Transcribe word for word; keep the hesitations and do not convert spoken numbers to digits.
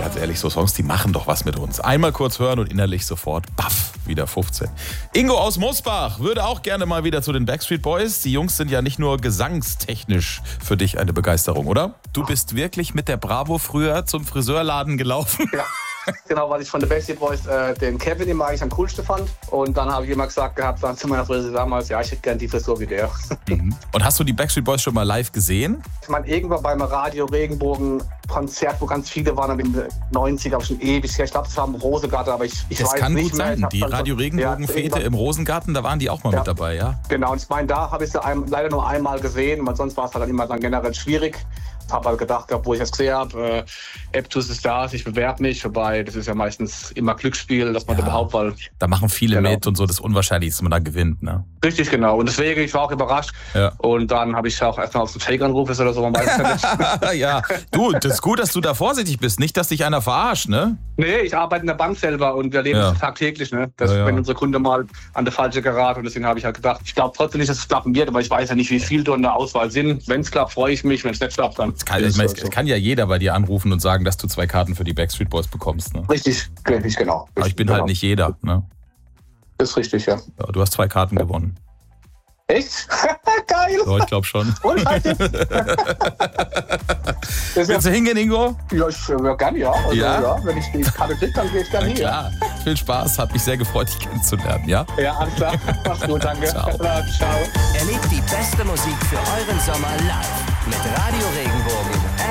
ganz ehrlich, so Songs, die machen doch was mit uns. Einmal kurz hören und innerlich sofort, baff, wieder fünfzehn. Ingo aus Mosbach würde auch gerne mal wieder zu den Backstreet Boys. Die Jungs sind ja nicht nur gesangstechnisch für dich eine Begeisterung, oder? Du bist wirklich mit der Bravo früher zum Friseurladen gelaufen? Ja. Genau, weil ich von den Backstreet Boys äh, den Kevin immer eigentlich am coolsten fand. Und dann habe ich immer gesagt gehabt, dann zu meiner Friseur damals, ja, ich hätte gerne die Frisur wie der. Mhm. Und hast du die Backstreet Boys schon mal live gesehen? Ich meine, irgendwann beim Radio Regenbogen Konzert, wo ganz viele waren, in den neunziger, aber schon ewig her. Ich glaube, es war im Rosengarten, aber ich, ich das weiß kann nicht gut mehr. sein. Die Radio Regenbogen-Fete ja, im Rosengarten, da waren die auch mal ja. mit dabei, ja? Genau, und ich meine, da habe ich sie ein, leider nur einmal gesehen, weil sonst war es halt dann immer dann generell schwierig. Ich habe halt gedacht, wo ich das gesehen habe, äh, Eptus ist da, ich bewerbe mich, wobei das ist ja meistens immer Glücksspiel, dass man Ja, da überhaupt mal... Da machen viele genau. mit und so, das ist unwahrscheinlich, dass man da gewinnt, ne? Richtig, genau. Und deswegen, ich war auch überrascht. Ja. Und dann habe ich auch erstmal auf den Fake angerufen oder so, man weiß ja nicht. Ja, du, das ist gut, dass du da vorsichtig bist, nicht, dass dich einer verarscht, ne? Nee, ich arbeite in der Bank selber und wir leben Ja. das tagtäglich, ne? Dass, Ja, ja. wenn unsere Kunde mal an der falsche geraten, und deswegen habe ich halt gedacht, ich glaube trotzdem nicht, dass es klappen wird, aber ich weiß ja nicht, wie viel da in der Auswahl sind. Wenn es klappt, freue ich mich, wenn es nicht klappt, dann... Es kann, ich meine, es kann ja jeder bei dir anrufen und sagen, dass du zwei Karten für die Backstreet Boys bekommst, ne? Richtig, richtig, genau. Aber ich bin genau. halt nicht jeder, ne? Das ist richtig, ja. Ja, du hast zwei Karten gewonnen. Echt? Geil! So, ich glaube schon. Und halt jetzt. Das Willst du hingehen, Ingo? ja, ich ja, gerne, ja. Also, Ja? ja. Wenn ich die Karte kriege, dann gehe ich gerne Na hin. klar. Viel Spaß, hat mich sehr gefreut, dich kennenzulernen, ja? Ja, alles klar. Mach's gut, danke. Ciao. Ja, ciao. Erlebt die beste Musik für euren Sommer live mit Radio Regenbogen.